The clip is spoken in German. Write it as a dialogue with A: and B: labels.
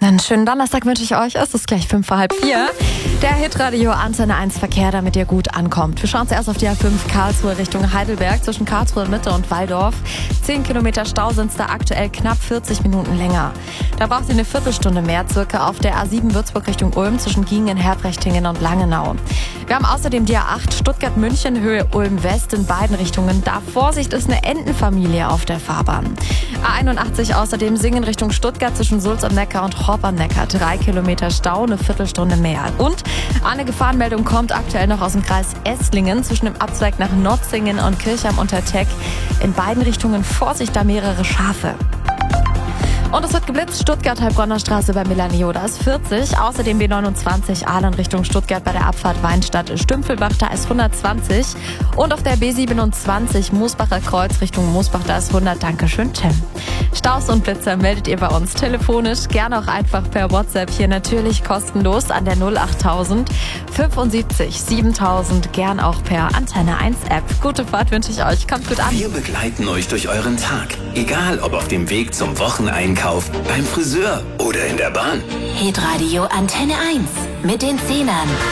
A: Einen schönen Donnerstag wünsche ich euch. Es ist gleich 3:55. Der Hitradio Antenne 1 Verkehr, damit ihr gut ankommt. Wir schauen zuerst auf die A5 Karlsruhe Richtung Heidelberg zwischen Karlsruhe Mitte und Walldorf. 10 Kilometer Stau sind es da aktuell knapp 40 Minuten länger. Da braucht ihr eine Viertelstunde mehr circa auf der A7 Würzburg Richtung Ulm zwischen Giengen, Herbrechtingen und Langenau. Wir haben außerdem die A8 Stuttgart-München Höhe Ulm-West in beiden Richtungen. Da Vorsicht, ist eine Entenfamilie auf der Fahrbahn. A81 außerdem Singen Richtung Stuttgart zwischen Sulz am Neckar und Horb am Neckar. 3 Kilometer Stau, eine Viertelstunde mehr. Und eine Gefahrenmeldung kommt aktuell noch aus dem Kreis Esslingen zwischen dem Abzweig nach Notzingen und Kirchheim unter Teck. In beiden Richtungen Vorsicht, da mehrere Schafe. Und es wird geblitzt, Stuttgart, Heilbronner Straße bei Milanio, da ist 40. Außerdem B29 Aalen Richtung Stuttgart bei der Abfahrt Weinstadt Stümpfelbach, da ist 120. Und auf der B27 Moosbacher Kreuz Richtung Moosbach, da ist 100. Dankeschön, Tim. Staus und Blitzer meldet ihr bei uns telefonisch, gerne auch einfach per WhatsApp, hier natürlich kostenlos an der 08000 75 7000, gern auch per Antenne 1 App. Gute Fahrt wünsche ich euch, kommt gut an.
B: Wir begleiten euch durch euren Tag, egal ob auf dem Weg zum Wocheneinkauf, beim Friseur oder in der Bahn.
C: Hitradio Antenne 1 mit den Zehnern.